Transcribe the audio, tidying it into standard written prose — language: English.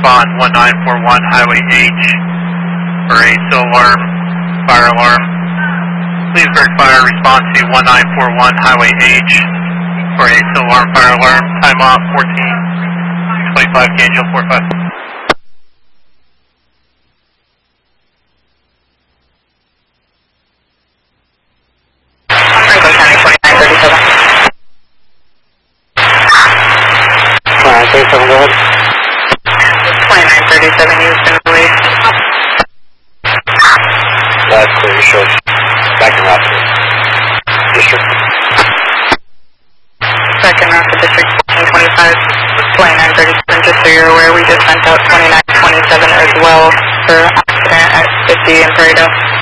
respond 1941 Highway H for a SIL alarm, fire alarm. Leesburg Fire, respond to 1941 Highway H for a SIL alarm, fire alarm. Time off 1425 Angel 45. Go ahead. 2937 Houston, release. That's clear, short. Back in Rockford. District. Second Rockford District 1425, 2937, just so you're aware, we just sent out 2927 as well for accident at 50 in Pareto.